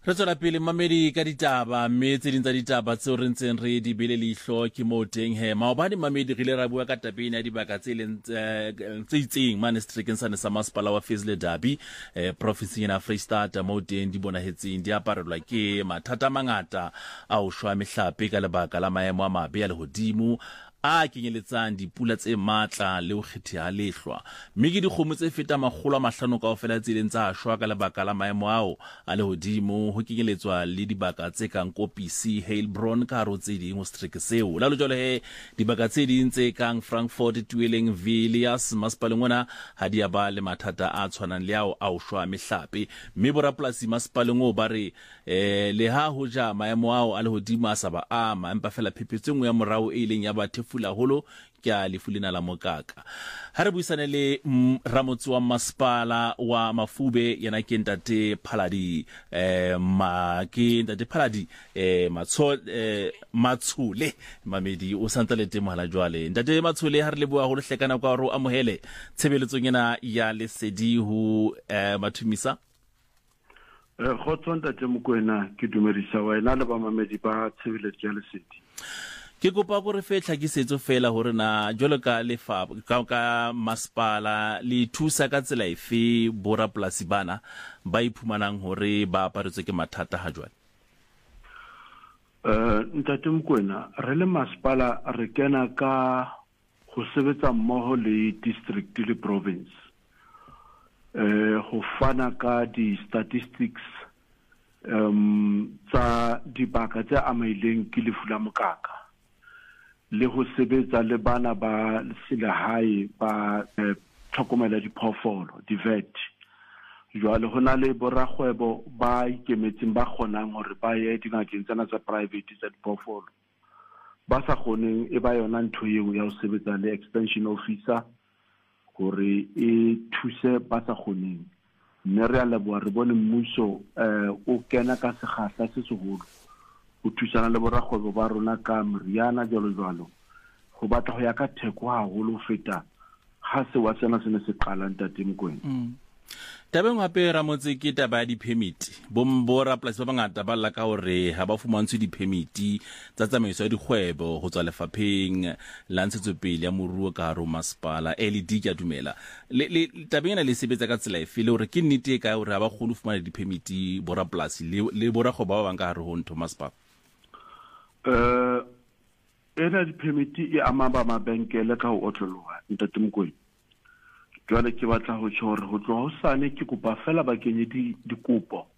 Re tswela pele mamedi ka ditaba mme tse ding tsa ditaba tseo re ntseng re di bele leihlo ke mo teng he maobane mamedi re ile ra bua ka tabeng ya dibaka tse itseng mane seterekeng sane sa masepala wa Fizzle Derby province ya Freistata mo teng di bonahetseng di aparelwa ke mathata mangata a ho shwa mehlape ka lebaka la maemo a mabe a lehodimo a kenyeletsang dipula tse matla le ho kgetheha lehlwa mme ke dikgomo tse feta 500 kaofela tse ileng tsa shwa ka lebaka la maemo ao a lehodimo ho kenyeletswa le dibaka tse kang Kopisi, Heilbron ka haro tse ding ho setereke seo la jwale he dibaka tse ding tse kang Frankfurt, Tweeling, Villiers masepaleng ona ha di ba le mathata a tshwanang le ao a ho shwa mehlape mme borapolasi masepaleng o ba re le ha ho ja maemo ao a lehodimo a sa ba ama empa fela phephetso engwe ya morao e ileng ya ba holo ke a lefulena la mokaka ha re buisane le ramotsi wa masepala wa Mafube yana ke ntate Phaladi Matshole mamedi o santse le teng mohala jwale ntate Matshole ha re le bua ho lehlekana kwa ro amohele tshebeletsong ena ya lesedi ho mathumisa khotso ntate Mokoena ke dumedisa wena le ba mamedi ba tshebeletso ya lesedi ke kopa go re fe tlhakisetso fela hore na jwalo ka lefa ka masepala le thusa ka tsela efe borapolasi bana ba iphumanang hore ba aparetswe ke mathata ha jwale ntate Mokoena re le masepala re kena ka go sebetsa mmoho le district le province go fana ka di statistics tsa dibaka tse amaileng ke lefu la mokaka le ho sebetsa le bana ba selehae ba tlhokomela diphoofolo di-vet jwale hona le borakgwebo ba ikemetseng ba kgonang hore ba ye dingakeng tsena tsa private tsa diphoofolo ba sa kgoneng e ba yona ntho eo ya ho sebetsa le extension officer hore e thuse ba sa kgoneng mme re a leboha re bone mmuso o kena ka sekgahla se seholo ho thusana le borakgwebo ba rona ka meriana jalo go batla ho ya ka theko haholo feta ha se wa tsena se ne se qala ntate Mokoena tabeng hape ramotse ke taba ya di-permit borapolasi ba bangata ba lla ka hore ha ba fumantshwe di-permit tsa tsamaiso ya dikgwebo ho tswa lefapheng la ntshetsopele ya moruo ka haro masepala LED ke a dumela tabeng ena le sebetsa ka tsela efe le hore ke nnete e kae hore ha ba kgone ho fumana di-permit borapolasi le borakgwebo ba bang ka hare ho ntho masepala ena di-permit e ama ba mabenkele ka ho otloloha ntate Mokoena jwale ke batla ho tjho hore ho tloha hosane ke kopa fela ba kenye dikopo